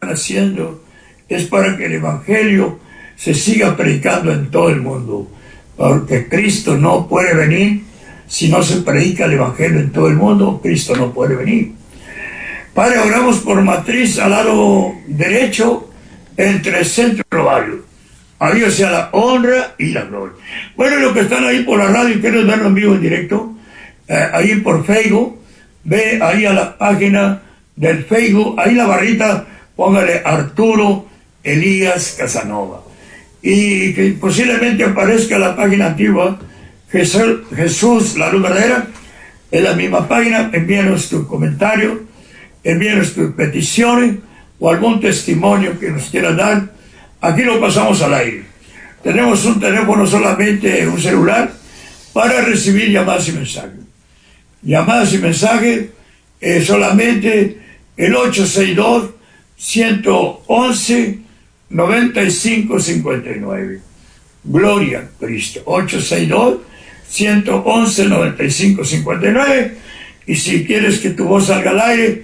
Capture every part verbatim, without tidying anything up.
haciendo es para que el Evangelio se siga predicando en todo el mundo, porque Cristo no puede venir si no se predica el Evangelio en todo el mundo. Cristo no puede venir. Padre, oramos por matriz al lado derecho entre centro y barrio. A Dios sea la honra y la gloria. Bueno, los que están ahí por la radio y quieren verlo en vivo en directo, eh, ahí por Facebook, ve ahí a la página del Facebook, ahí la barrita, póngale Arturo Elías Casanova. Y que posiblemente aparezca la página antigua, Jesús, Jesús la luz verdadera, en la misma página. Envíanos tu comentario, envíanos tus peticiones o algún testimonio que nos quieras dar. Aquí lo pasamos al aire. Tenemos un teléfono solamente, un celular, para recibir llamadas y mensajes. Llamadas y mensajes, eh, solamente el ocho seis dos, uno uno uno, nueve cinco cinco nueve. Gloria a Cristo. ocho seis dos, uno uno uno, nueve cinco cinco nueve. Y si quieres que tu voz salga al aire,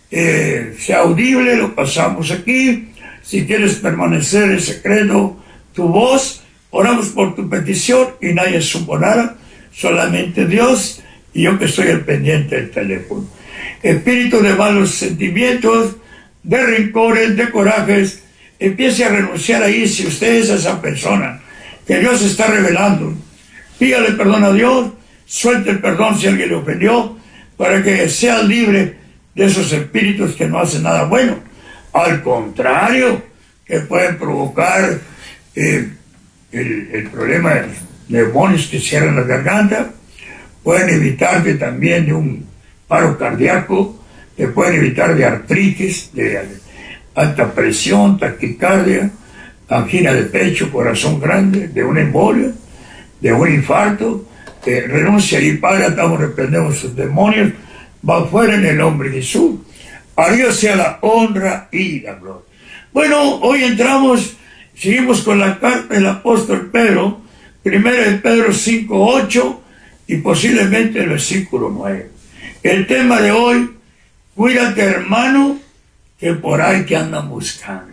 eh, sea audible, lo pasamos aquí. Si quieres permanecer en secreto tu voz, oramos por tu petición y nadie supo nada, solamente Dios y yo que estoy al pendiente del teléfono. Espíritu de malos sentimientos, de rencores, de corajes, empiece a renunciar ahí. Si usted es esa persona que Dios está revelando, pídale perdón a Dios, suelte el perdón si alguien le ofendió, para que sea libre de esos espíritus que no hacen nada bueno. Al contrario, que pueden provocar eh, el, el problema de demonios que cierran la garganta, pueden evitarte también de un paro cardíaco, te pueden evitar de artritis, de alta presión, taquicardia, angina de pecho, corazón grande, de una embolia, de un infarto. Eh, renuncia y Padre, atamos, reprendemos sus demonios, va fuera en el nombre de Jesús. A Dios sea la honra y la gloria. Bueno, hoy entramos, seguimos con la carta del apóstol Pedro, primera de Pedro cinco ocho y posiblemente el versículo nueve. El tema de hoy, cuídate hermano, que por ahí te andan buscando.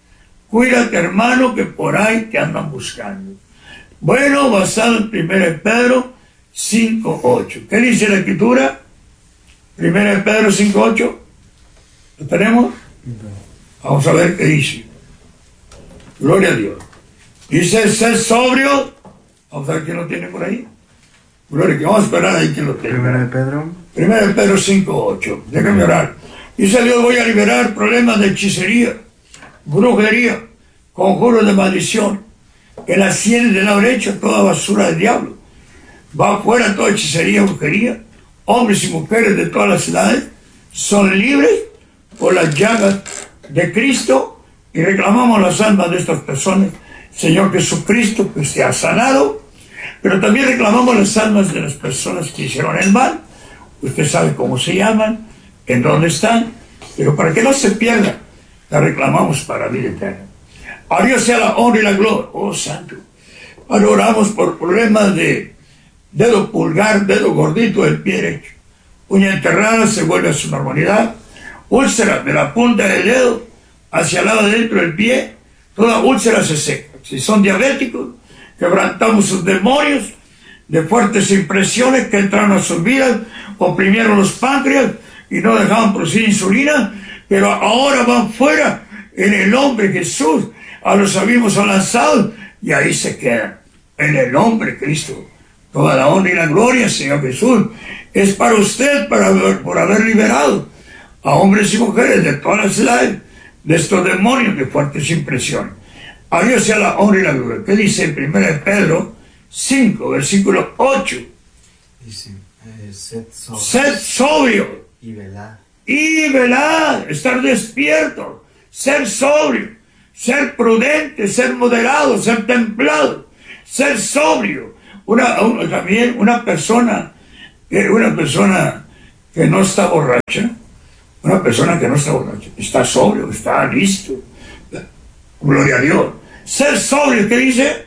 Cuídate hermano, que por ahí te andan buscando. Bueno, basado en primera de Pedro cinco ocho. ¿Qué dice la escritura? primera de Pedro cinco ocho. ¿Lo tenemos? Vamos a ver qué dice. Gloria a Dios. Dice, ser sobrio. Vamos a ver quién lo tiene por ahí. Gloria, que vamos a esperar ahí quien lo tiene. Primera de Pedro. Primera de Pedro cinco ocho. Déjame orar. Dice Dios, voy a liberar problemas de hechicería, brujería, conjuros de maldición. En las sienes del lado derecho, toda basura del diablo. Va afuera toda hechicería, brujería. Hombres y mujeres de todas las edades son libres por las llagas de Cristo, y reclamamos las almas de estas personas, Señor Jesucristo, que se ha sanado, pero también reclamamos las almas de las personas que hicieron el mal. Usted sabe cómo se llaman, en dónde están, pero para que no se pierdan, la reclamamos para vida eterna. A Dios sea la honra y la gloria. Oh Santo. Ahora oramos por problemas de dedo pulgar, dedo gordito del pie derecho. Uña enterrada se vuelve a su normalidad. Úlcera de la punta del dedo hacia el lado dentro del pie, toda úlcera se seca. Si son diabéticos, quebrantamos sus demonios de fuertes impresiones que entraron a sus vidas, oprimieron los páncreas y no dejaban producir insulina, pero ahora van fuera en el nombre de Jesús. A los abismos son lanzados y ahí se quedan. En el nombre de Cristo. Toda la honra y la gloria, Señor Jesús, es para usted, para haber, por haber liberado a hombres y mujeres de todas las edades de estos demonios de fuertes impresiones. A Dios sea la honra y la gloria. ¿Qué dice en primera de Pedro cinco, versículo ocho? Dice, eh, sed sobrio. Sed sobrio. Y velad. Y velad, estar despierto, ser sobrio, ser prudente, ser moderado, ser templado, ser sobrio. Una, una, también una persona, una persona que no está borracha, una persona que no está borracha, está sobrio, está listo. Gloria a Dios. Ser sobrio, ¿qué dice?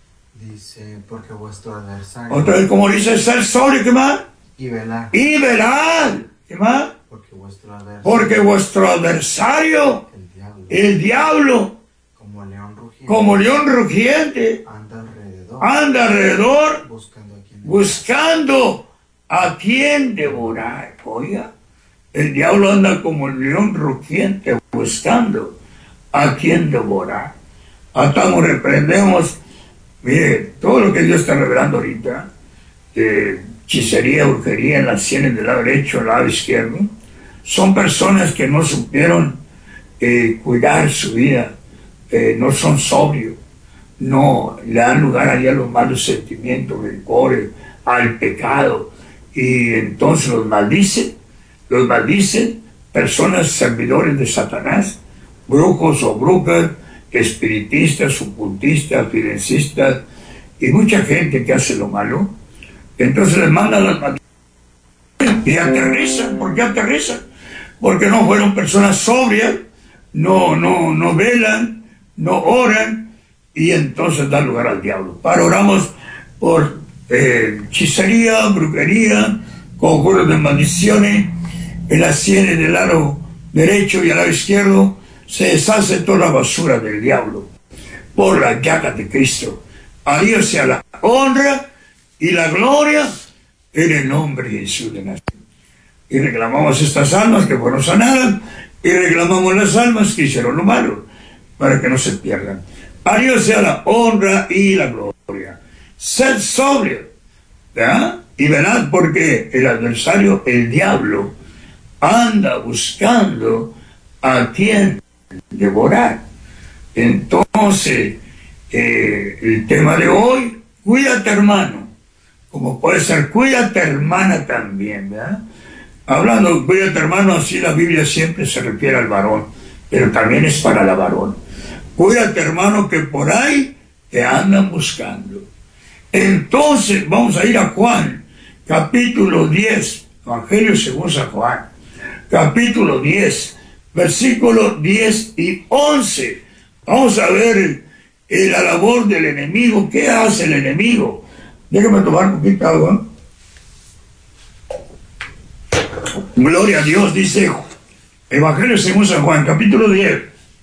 Dice, porque vuestro adversario. Otra vez, como dice, ser sobrio, ¿qué más? Y velar. Y velar, ¿qué más? Porque vuestro adversario. Porque vuestro adversario, El diablo. El diablo, como león rugiente, como león rugiente, anda alrededor, anda alrededor buscando a quien buscando a quien devorar. Oiga, el diablo anda como el león rugiente buscando a quien devorar. Atamos, reprendemos, mire, todo lo que Dios está revelando ahorita, eh, hechicería, brujería en las sienes del lado derecho, del lado izquierdo, son personas que no supieron eh, cuidar su vida, eh, no son sobrios, no le dan lugar ahí a los malos sentimientos, rencores, al pecado, y entonces los maldicen, los maldicen personas servidores de Satanás, brujos o brujas, espiritistas, ocultistas, financistas, y mucha gente que hace lo malo. Entonces les mandan las maldiciones y aterrizan. ¿Por qué aterrizan? Porque no fueron personas sobrias, no, no, no velan, no oran, y entonces dan lugar al diablo. Para oramos por eh, hechicería, brujería, conjuros de maldiciones en las sienes del lado derecho y al lado izquierdo. Se deshace toda la basura del diablo por la llaga de Cristo. A Dios sea la honra y la gloria en el nombre de Jesús de Nazaret. Y reclamamos estas almas que fueron sanadas, y reclamamos las almas que hicieron lo malo, para que no se pierdan. A Dios sea la honra y la gloria. Sed sobrio, ¿verdad? Y verán, porque el adversario, el diablo, anda buscando a quien devorar. Entonces, eh, el tema de hoy, cuídate hermano, como puede ser cuídate hermana también, ¿verdad? Hablando de cuídate hermano, así la Biblia siempre se refiere al varón, pero también es para la varón. Cuídate hermano, que por ahí te andan buscando. Entonces vamos a ir a Juan, capítulo diez, Evangelio según San Juan, capítulo diez, versículos diez y once. Vamos a ver eh, la labor del enemigo. ¿Qué hace el enemigo? Déjame tomar un poquito de agua. Gloria a Dios, dice Evangelio según San Juan, capítulo diez,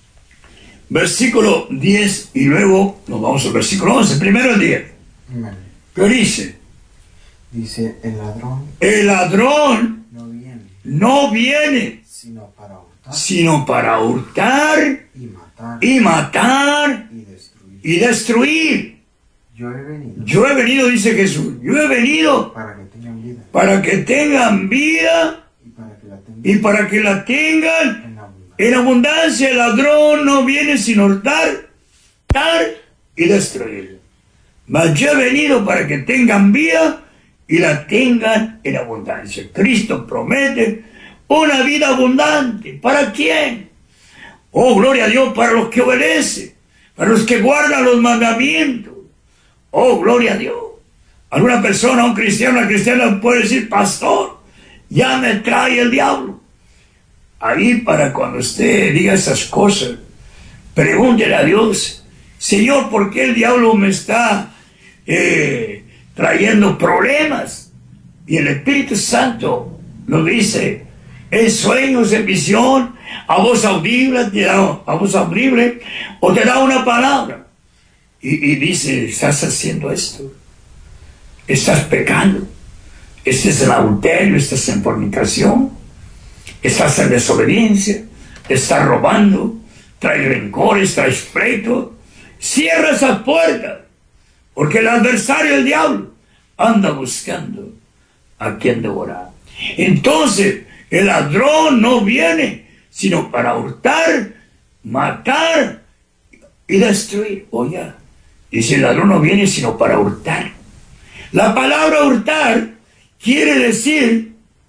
versículo diez, y luego nos vamos al versículo once. Primero el diez. Amén. ¿Qué dice? Dice, el ladrón El ladrón no viene, no viene sino para hurtar sino para hurtar y matar y matar y destruir. y destruir. Yo he venido Yo he venido, dice Jesús, yo he venido para que tengan vida para que tengan vida y para que la tengan y para que la tengan en abundancia. en abundancia. El ladrón no viene sino hurtar, matar y destruir. Mas yo he venido para que tengan vida y la tengan en abundancia. Cristo promete una vida abundante. ¿Para quién? Oh, gloria a Dios, para los que obedecen, para los que guardan los mandamientos. Oh, gloria a Dios. Alguna persona, un cristiano, una cristiana puede decir, pastor, ya me trae el diablo. Ahí, para cuando usted diga esas cosas, pregúntele a Dios, Señor, ¿por qué el diablo me está eh, trayendo problemas? Y el Espíritu Santo lo dice en sueños, en visión, a voz audible, te da, a voz audible, o te da una palabra. Y, y dice, estás haciendo esto, estás pecando, estás en adulterio, estás en fornicación, estás en desobediencia, estás robando, traes rencores, traes pleitos. Cierra esas puertas, porque el adversario, el diablo, anda buscando a quien devorar. Entonces, el ladrón no viene sino para hurtar, matar y destruir. Oye, dice, el ladrón no viene sino para hurtar. La palabra hurtar quiere decir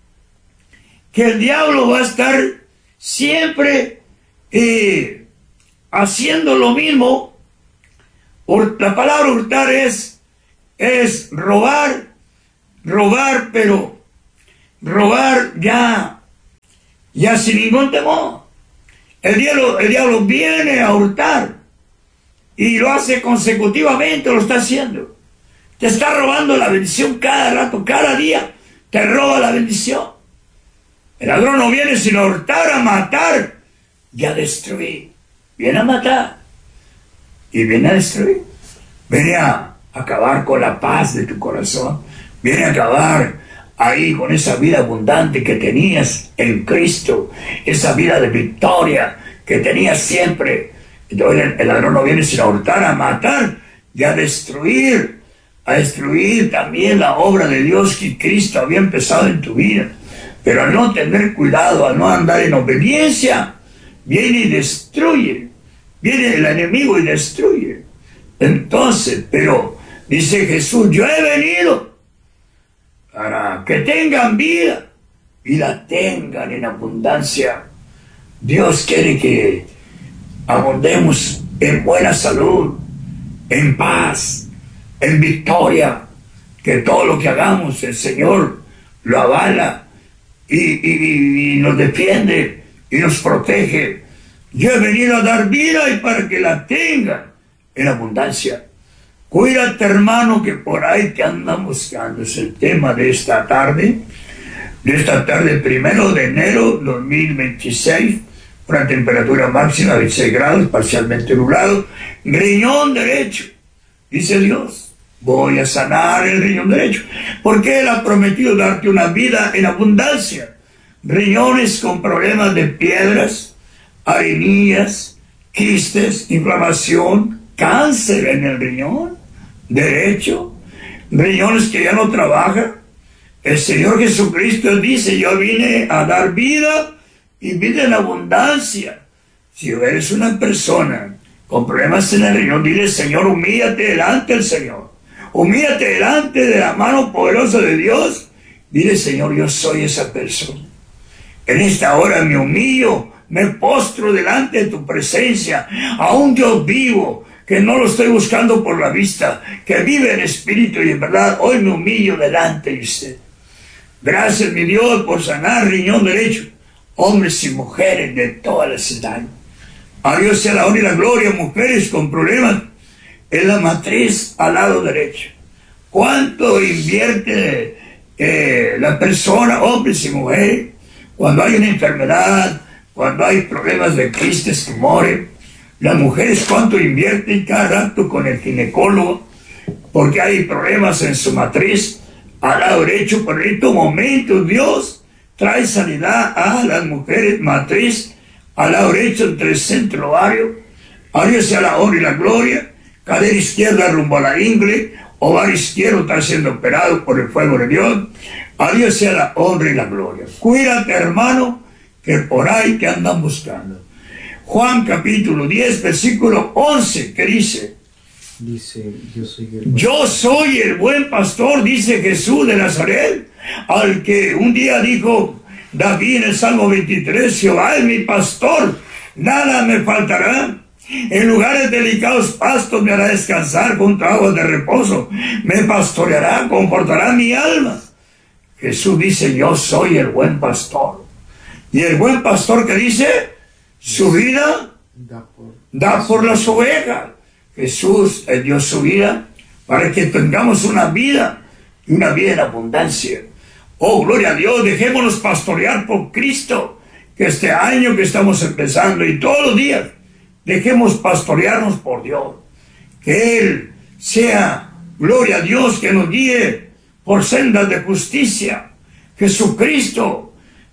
que el diablo va a estar siempre eh, haciendo lo mismo. La palabra hurtar es, es robar, robar, pero robar ya, ya sin ningún temor. El diablo, el diablo viene a hurtar y lo hace consecutivamente, lo está haciendo. Te está robando la bendición cada rato, cada día te roba la bendición. El ladrón no viene sino a hurtar, a matar y a destruir. viene a matar y viene a destruir. Viene a acabar con la paz de tu corazón. Viene a acabar ahí con esa vida abundante que tenías en Cristo, esa vida de victoria que tenías siempre. Entonces el, el ladrón no viene sino a hurtar, a matar y a destruir, a destruir también la obra de Dios que Cristo había empezado en tu vida. Pero al no tener cuidado, al no andar en obediencia, viene y destruye. Viene el enemigo y destruye. Entonces, pero dice Jesús, yo he venido para que tengan vida y la tengan en abundancia. Dios quiere que abundemos en buena salud, en paz, en victoria, que todo lo que hagamos el Señor lo avala y, y, y nos defiende y nos protege. Yo he venido a dar vida y para que la tengan en abundancia. Cuídate, hermano, que por ahí te andan buscando. Es el tema de esta tarde, de esta tarde primero de enero dos mil veintiséis, una temperatura máxima de veintiséis grados, parcialmente nublado, riñón derecho, dice Dios, voy a sanar el riñón derecho, porque Él ha prometido darte una vida en abundancia. Riñones con problemas de piedras, arenillas, quistes, inflamación, cáncer en el riñón derecho, riñones que ya no trabajan. El Señor Jesucristo dice, yo vine a dar vida y vida en abundancia. Si eres una persona con problemas en el riñón, dile, Señor, humíllate delante del Señor, humíllate delante de la mano poderosa de Dios. Dile, Señor, yo soy esa persona. En esta hora me humillo, me postro delante de tu presencia, a un Dios vivo, que no lo estoy buscando por la vista, que vive en espíritu y en verdad. Hoy me humillo delante de usted. Gracias, mi Dios, por sanar riñón derecho, hombres y mujeres de todas las edades. A Dios sea la honra y la gloria, mujeres con problemas en la matriz al lado derecho. ¿Cuánto invierte eh, la persona, hombres y mujeres, cuando hay una enfermedad, cuando hay problemas de quistes, tumores? Las mujeres cuánto invierten cada rato con el ginecólogo, porque hay problemas en su matriz al lado derecho. Por estos momentos Dios trae sanidad a las mujeres matriz al lado derecho entre el centro ovario. A Dios sea la honra y la gloria. Cadera izquierda rumbo a la ingle, ovario izquierdo está siendo operado por el fuego de Dios. A Dios sea la honra y la gloria. Cuídate, hermano, que por ahí te andan buscando. Juan capítulo diez, versículo once, ¿qué dice? Dice, yo soy el buen Yo soy el buen pastor, dice Jesús de Nazaret, al que un día dijo David en el Salmo veintitrés, Jehová es mi pastor, nada me faltará. En lugares delicados pastos me hará descansar, junto a aguas de reposo me pastoreará, confortará mi alma. Jesús dice, yo soy el buen pastor. Y el buen pastor, ¿qué dice? Su vida da por, da por las ovejas. Jesús dio su vida para que tengamos una vida y una vida en abundancia. Oh, gloria a Dios, dejémonos pastorear por Cristo, que este año que estamos empezando y todos los días, dejemos pastorearnos por Dios. Que Él sea, gloria a Dios, que nos guíe por sendas de justicia. Jesucristo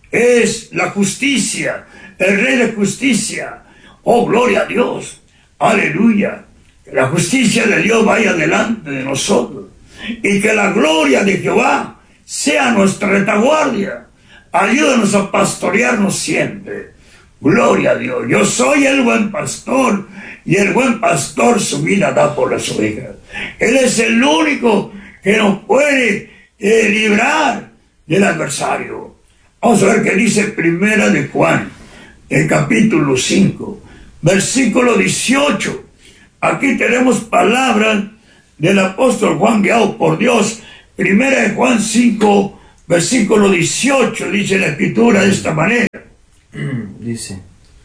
es la justicia, el Rey de justicia. Oh, gloria a Dios. Aleluya. Que la justicia de Dios vaya delante de nosotros. Y que la gloria de Jehová sea nuestra retaguardia. Ayúdanos a pastorearnos siempre. Gloria a Dios. Yo soy el buen pastor. Y el buen pastor su vida da por las ovejas. Él es el único que nos puede eh, librar del adversario. Vamos a ver qué dice Primera de Juan, el capítulo cinco, versículo dieciocho. Aquí tenemos palabras del apóstol Juan guiado por Dios. Primera de Juan cinco, versículo dieciocho, dice la escritura de esta manera. Dice,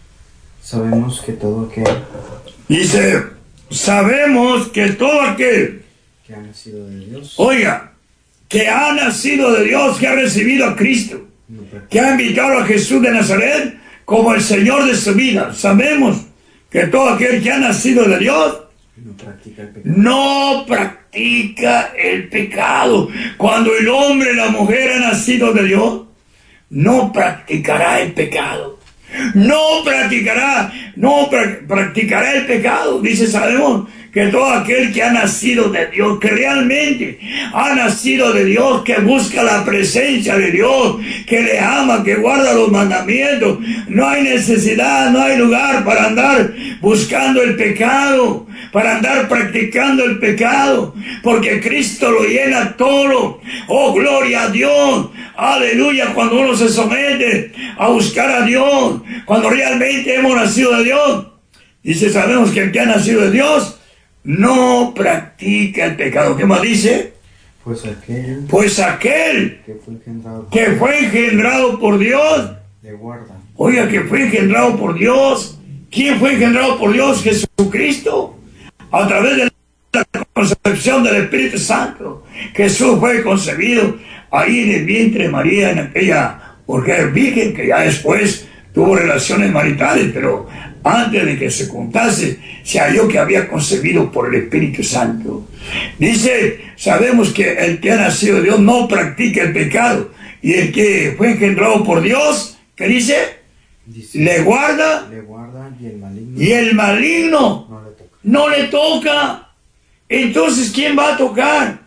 sabemos que todo aquel Dice, sabemos que todo aquel que ha nacido de Dios, oiga, que ha nacido de Dios, que ha recibido a Cristo, no practica, que ha invitado a Jesús de Nazaret como el Señor de su vida. Sabemos que todo aquel que ha nacido de Dios no practica el pecado. no practica el pecado. Cuando el hombre y la mujer han nacido de Dios, no practicará el pecado. No practicará, no pra- practicará el pecado. Dice, sabemos que todo aquel que ha nacido de Dios, que realmente ha nacido de Dios, que busca la presencia de Dios, que le ama, que guarda los mandamientos, no hay necesidad, no hay lugar para andar buscando el pecado, para andar practicando el pecado, porque Cristo lo llena todo. Oh, gloria a Dios, aleluya. Cuando uno se somete a buscar a Dios, cuando realmente hemos nacido de Dios, dice, sabemos que el que ha nacido de Dios no practica el pecado. ¿Qué más dice? Pues aquel Pues aquel que fue engendrado por que fue engendrado por Dios, le guarda. oiga, que fue engendrado por Dios. ¿Quién fue engendrado por Dios? Jesucristo. A través de la concepción del Espíritu Santo, Jesús fue concebido ahí en el vientre de María, en aquella mujer virgen que ya después tuvo relaciones maritales, pero antes de que se juntase, se halló que había concebido por el Espíritu Santo. Dice, sabemos que el que ha nacido de Dios no practica el pecado, y el que fue engendrado por Dios, ¿qué dice? Dice, Le guarda, le guarda y el maligno y el maligno no le toca. no le toca. Entonces, ¿quién va a tocar?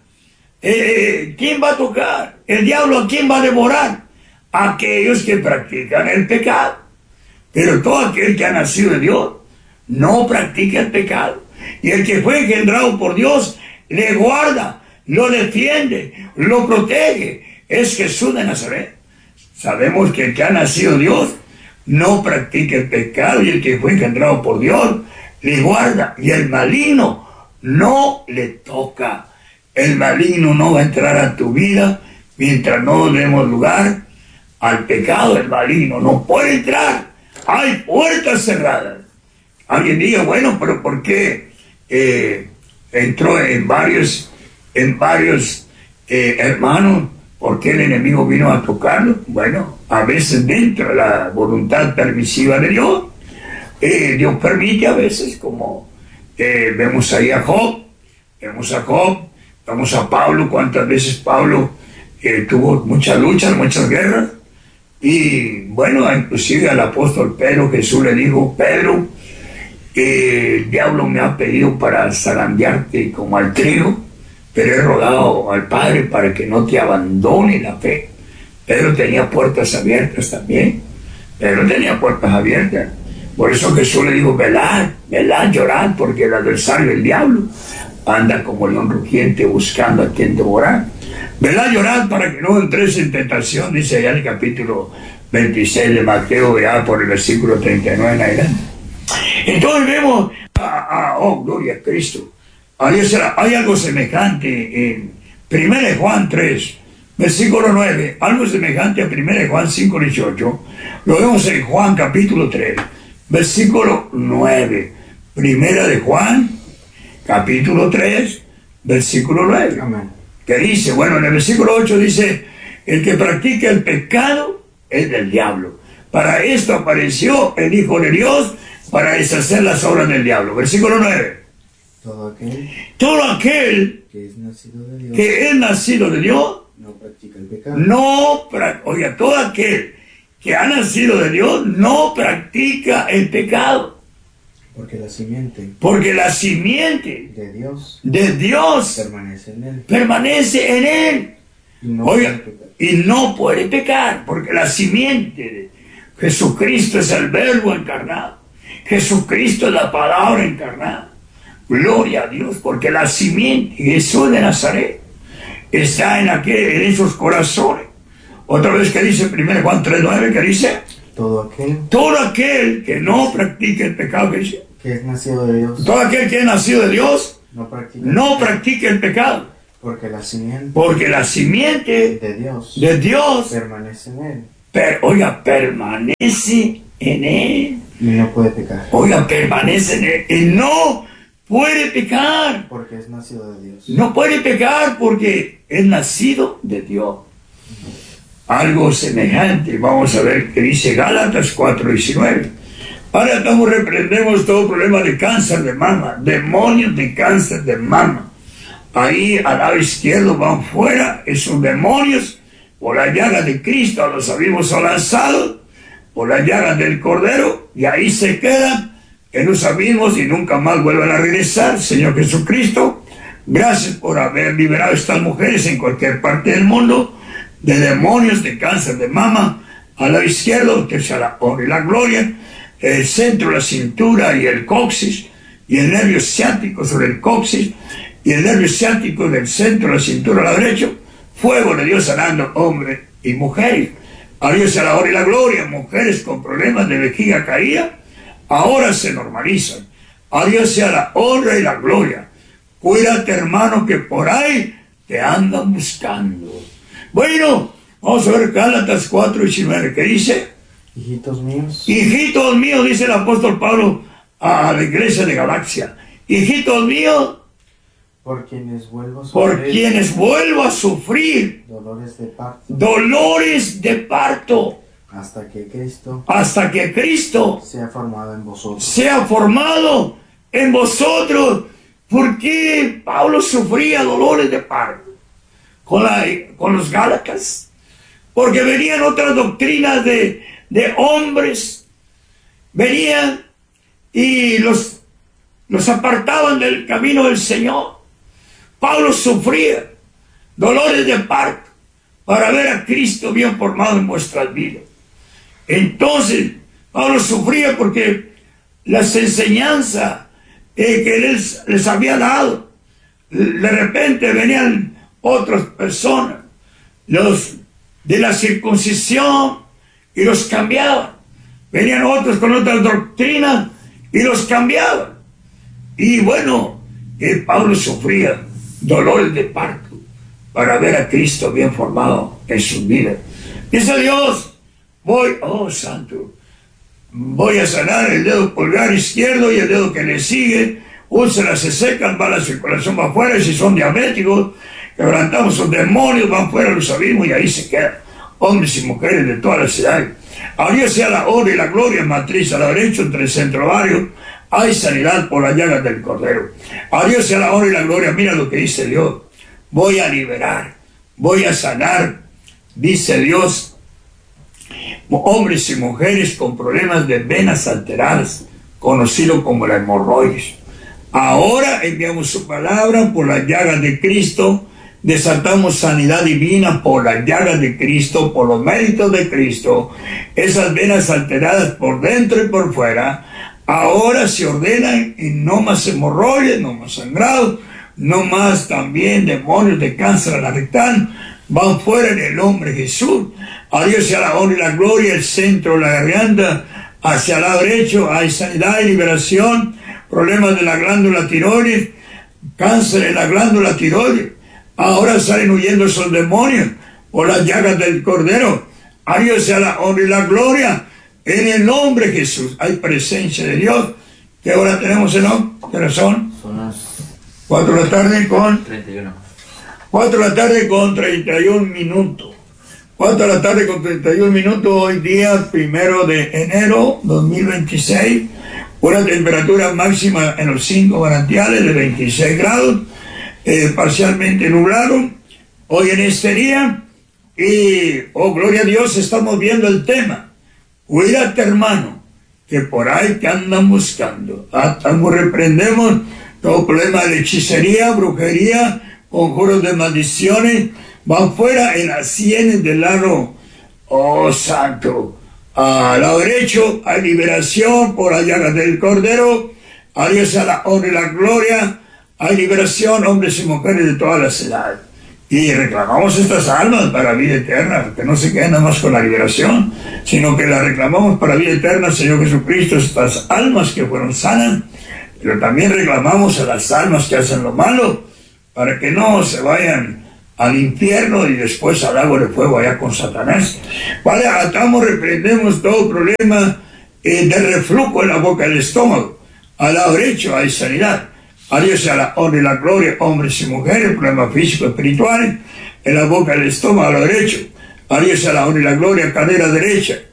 Eh, ¿Quién va a tocar? ¿El diablo a quién va a devorar? A aquellos que practican el pecado. Pero todo aquel que ha nacido de Dios no practica el pecado. Y el que fue engendrado por Dios le guarda, lo defiende, lo protege. Es Jesús de Nazaret. Sabemos que el que ha nacido de Dios no practica el pecado, y el que fue engendrado por Dios le guarda, y el maligno no le toca. El maligno no va a entrar a tu vida mientras no demos lugar al pecado. El maligno no puede entrar. Hay puertas cerradas. Alguien diga, bueno, pero ¿por qué eh, entró en varios, en varios eh, hermanos? ¿Por qué el enemigo vino a tocarlo? Bueno, a veces dentro de la voluntad permisiva de Dios, eh, Dios permite a veces, como eh, vemos ahí a Job, vemos a Job, vemos a Pablo, cuántas veces Pablo eh, tuvo muchas luchas, muchas guerras. Y bueno, inclusive al apóstol Pedro, Jesús le dijo, Pedro, eh, el diablo me ha pedido para zarandearte como al trigo, pero he rogado al Padre para que no te abandone la fe. Pedro tenía puertas abiertas también. Pedro tenía puertas abiertas. Por eso Jesús le dijo, velad, velad, llorad, porque el adversario, el diablo, anda como león rugiente buscando a quien devorar. Velad, llorad para que no entres en tentación, dice allá en el capítulo veintiséis de Mateo, ya por el versículo treinta y nueve en adelante. Entonces vemos, a, a, oh, gloria a Cristo. Hay, hay algo semejante en primera de Juan tres, versículo nueve, algo semejante a primera de Juan cinco, dieciocho. Lo vemos en Juan capítulo tres, versículo nueve. Primera de Juan, capítulo tres, versículo nueve. Amén. Que dice, bueno, en el versículo ocho dice, el que practica el pecado es del diablo. Para esto apareció el Hijo de Dios, para deshacer las obras del diablo. Versículo nueve. Todo aquel Todo aquel que es nacido de Dios que es nacido de Dios, no practica el pecado. no, pra- oiga, todo aquel que ha nacido de Dios no practica el pecado. Porque la simiente Porque la simiente de Dios de Dios permanece en él. permanece en él. Y no Oiga, puede pecar. y no puede pecar, porque la simiente de Jesucristo es el Verbo encarnado. Jesucristo es la palabra encarnada. Gloria a Dios, porque la simiente, Jesús de Nazaret, está en, aquel, en esos corazones. Otra vez que dice primero Juan tres nueve, que dice, Todo aquel todo aquel que no practique el pecado, que dice, que es nacido de Dios todo aquel que es nacido de Dios, no practica no practique el pecado, porque la simiente porque la simiente de Dios de Dios, permanece en él per, oiga, permanece en él. y no puede pecar. Oiga, permanece en él. Y no puede pecar. Porque es nacido de Dios. No puede pecar porque es nacido de Dios. Algo semejante, vamos a ver que dice Gálatas cuatro diecinueve. Ahora estamos reprendemos todo problema de cáncer de mama, demonios de cáncer de mama. Ahí al lado izquierdo van fuera esos demonios, por la llaga de Cristo los habíamos lanzado, por la llaga del Cordero, y ahí se quedan en los abismos y nunca más vuelvan a regresar. Señor Jesucristo, gracias por haber liberado a estas mujeres en cualquier parte del mundo de demonios de cáncer de mama. Al lado izquierdo, que sea la honra y la gloria, el centro, la cintura y el coxis, y el nervio ciático sobre el coxis, y el nervio ciático del centro, la cintura, a la derecha, fuego de Dios sanando hombres y mujeres. A Dios sea la honra y la gloria. Mujeres con problemas de vejiga caída, ahora se normalizan. A Dios sea la honra y la gloria. Cuídate, hermano, que por ahí te andan buscando. Bueno, vamos a ver Gálatas cuatro diecinueve, ¿qué dice? Hijitos míos, Hijitos míos, dice el apóstol Pablo a la iglesia de Galacia. Hijitos míos, por quienes vuelvo a por sufrir quienes vuelvo a sufrir dolores de parto, dolores de parto, hasta que Cristo hasta que Cristo sea formado en vosotros. sea formado en vosotros. ¿Por qué Pablo sufría dolores de parto con, la, con los Gálatas? Porque venían otras doctrinas de, de hombres, venían y los, los apartaban del camino del Señor. Pablo sufría dolores de parto para ver a Cristo bien formado en vuestras vidas. Entonces, Pablo sufría porque las enseñanzas eh, que él les había dado, de repente venían otras personas, los de la circuncisión, y los cambiaban. Venían otros con otras doctrinas y los cambiaban. Y bueno, eh, Pablo sufría dolores de parto para ver a Cristo bien formado en sus vidas. Dice Dios, voy, oh santo, voy a sanar el dedo pulgar izquierdo y el dedo que le sigue. Úlceras se secan, va la circulación, va afuera. Y si son diabéticos, quebrantamos sus demonios, van fuera los abismos y ahí se quedan hombres y mujeres de todas las edades. A Dios sea la honra y la gloria, matriz a la derecha, entre el centro ovario, hay sanidad por las llagas del Cordero. A Dios sea la honra y la gloria. Mira lo que dice Dios. Voy a liberar, voy a sanar, dice Dios, hombres y mujeres con problemas de venas alteradas, conocido como la hemorroides. Ahora enviamos su palabra por las llagas de Cristo, desatamos sanidad divina por las llagas de Cristo, por los méritos de Cristo. Esas venas alteradas por dentro y por fuera, ahora se ordenan y no más hemorroides, no más sangrado, no más también demonios de cáncer a la rectal, van fuera en el nombre de Jesús. A Dios sea la honra y la gloria, el centro de la garganta, hacia el lado derecho hay sanidad y liberación, problemas de la glándula tiroides, cáncer en la glándula tiroides, ahora salen huyendo esos demonios por las llagas del Cordero. A Dios sea la honra y la gloria, en el nombre de Jesús. Hay presencia de Dios. ¿Qué hora tenemos, Enoch? ¿Qué hora son? Son las Cuatro de la tarde con... treinta y uno. Cuatro de la tarde con treinta y un minutos. Cuatro de la tarde con treinta y un minutos. Hoy día, primero de enero dos mil veintiséis. Una temperatura máxima en los cinco manantiales de veintiséis grados. Eh, parcialmente nublado. Hoy en este día. Y, oh, gloria a Dios, estamos viendo el tema. Cuídate, hermano, que por ahí te andan buscando. Atamos, reprendemos todo problema de hechicería, brujería, conjuros de maldiciones, van fuera en las sienes del lado, oh santo. Al lado derecho hay liberación por las llagas del Cordero. A Dios sea la honra y la gloria. Hay liberación, hombres y mujeres de todas las edades. Y reclamamos estas almas para vida eterna, que no se queden nada más con la liberación, sino que las reclamamos para vida eterna, Señor Jesucristo, estas almas que fueron sanas, pero también reclamamos a las almas que hacen lo malo, para que no se vayan al infierno y después al lago de fuego allá con Satanás. Vale, atamos, reprendemos todo problema eh, de reflujo en la boca del estómago. Al lado derecho hay sanidad. A Dios sea la honra y la gloria, hombres y mujeres, problemas físicos, espirituales, en la boca del estómago, a lo derecho. A Dios sea la honra y la gloria, cadera derecha.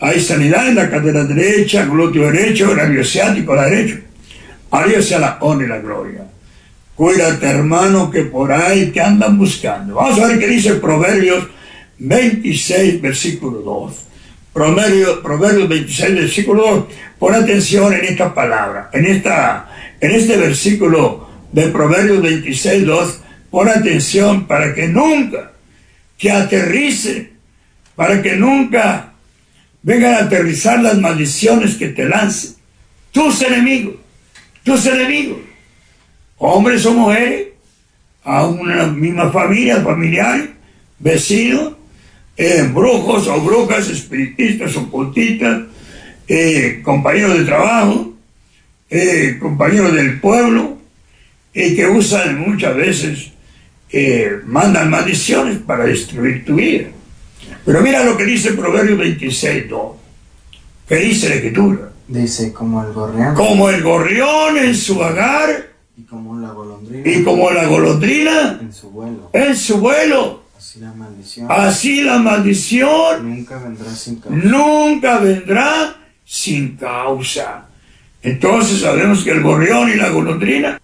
Hay sanidad en la cadera derecha, glúteo derecho, granio ciático la derecho. A Dios sea la honra y la gloria. Cuídate, hermano, que por ahí te andan buscando. Vamos a ver qué dice Proverbios veintiséis, versículo dos. Proverbios, Proverbios veintiséis, versículo dos. Pon atención en esta palabra, en, esta, en este versículo de Proverbios veintiséis, dos. Pon atención para que nunca que aterrice, para que nunca vengan a aterrizar las maldiciones que te lancen tus enemigos, tus enemigos, hombres o mujeres, a una misma familia, familiares, vecinos, eh, brujos o brujas, espiritistas, ocultistas, eh, compañeros de trabajo, eh, compañeros del pueblo, y que usan muchas veces, eh, mandan maldiciones para destruir tu vida. Pero mira lo que dice Proverbios veintiséis, dos. ¿Qué dice la Escritura? Dice, como el gorrión. Como el gorrión en su vagar, Y como la golondrina. y como la golondrina En su vuelo. en su vuelo. Así la maldición. Así la maldición Nunca vendrá sin causa. nunca vendrá sin causa. Entonces sabemos que el gorrión y la golondrina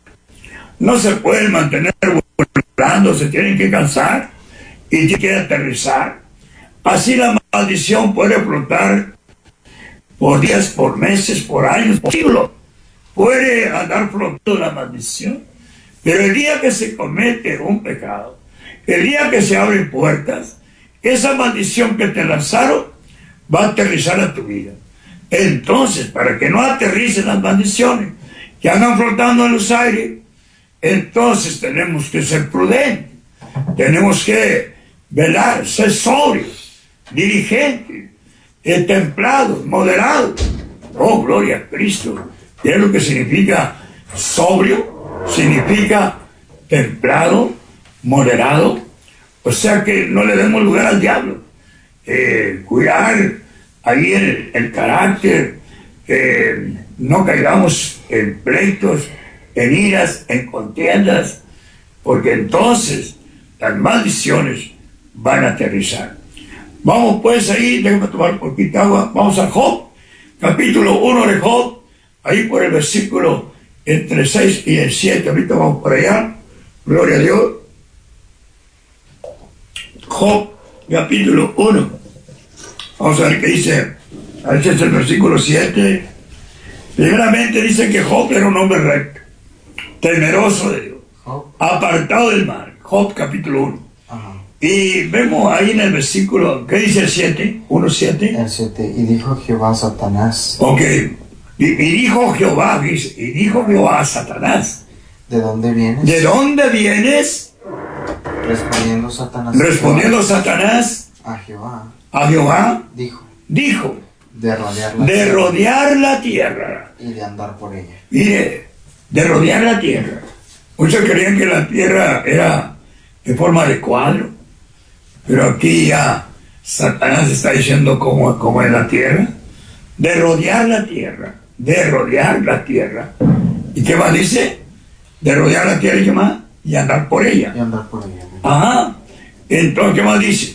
no se pueden mantener volando, se tienen que cansar y tienen que aterrizar. Así la maldición puede flotar por días, por meses, por años, por siglos. Puede andar flotando la maldición. Pero el día que se comete un pecado, el día que se abren puertas, esa maldición que te lanzaron va a aterrizar a tu vida. Entonces, para que no aterricen las maldiciones que andan flotando en los aires, entonces tenemos que ser prudentes, tenemos que velar, ser sobrios, diligentes, eh, templados, moderados. Oh, gloria a Cristo. ¿Qué es lo que significa sobrio? Significa templado, moderado. O sea que no le demos lugar al diablo. Eh, cuidar ahí el, el carácter, eh, no caigamos en pleitos, en iras, en contiendas, porque entonces las maldiciones van a aterrizar. Vamos pues ahí, déjame tomar un poquito de agua, vamos a Job, capítulo uno de Job, ahí por el versículo entre seis y el siete, ahorita vamos por allá, gloria a Dios. Job, capítulo uno, vamos a ver qué dice, este es el versículo siete. Primeramente dice que Job era un hombre recto, temeroso de Dios, Job. apartado del mal. Job capítulo uno. Ajá. Y vemos ahí en el versículo, ¿qué dice el siete? uno siete. El siete. Y dijo Jehová a Satanás. Ok. Y, y dijo Jehová, dice, y dijo Jehová a Satanás, ¿De dónde vienes? ¿de dónde vienes? Respondiendo Satanás. Respondiendo Satanás a Jehová. a Jehová, Dijo. dijo, De rodear la de tierra rodear la tierra. y de andar por ella. Mire, de rodear la tierra. Muchos creían que la tierra era en forma de cuadro, pero aquí ya Satanás está diciendo cómo, cómo es la tierra. De rodear la tierra, de rodear la tierra. ¿Y qué más dice? De rodear la tierra y qué más, y andar por ella. Y andar por ella. Ajá. Entonces, ¿qué más dice?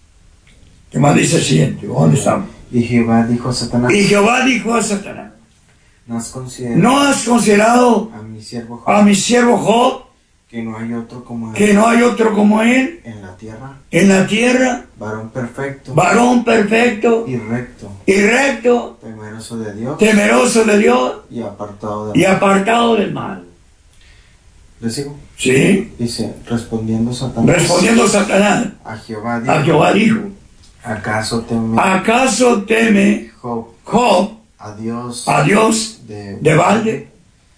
¿Qué más dice el siguiente? ¿Dónde estamos? Y Jehová dijo a Satanás. Y Jehová dijo a Satanás, ¿No has considerado ¿no has considerado a mi siervo Job, a mi siervo Job, que no hay otro como él que no hay otro como él en la tierra, en la tierra, varón perfecto varón perfecto y recto, y recto, temeroso de Dios temeroso de Dios y apartado de y apartado del mal? ¿Le sigo? ¿Sí? Dice, respondiendo Satanás Respondiendo Satanás a Jehová dijo, a Jehová dijo, ¿acaso teme ¿acaso teme Job Job a Dios a Dios de, de balde?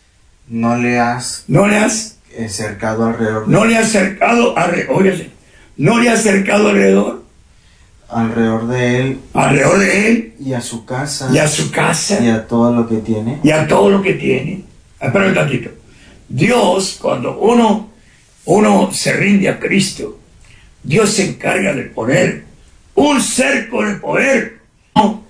¿No le has ¿No le has, eh, cercado alrededor de, no le has acercado, alre- óigase, no le has acercado alrededor, alrededor de él alrededor de él y a su casa y a su casa y a todo lo que tiene? y a todo lo que tiene? Espera un tantito. Dios, cuando uno, uno se rinde a Cristo, Dios se encarga de poner un cerco de poder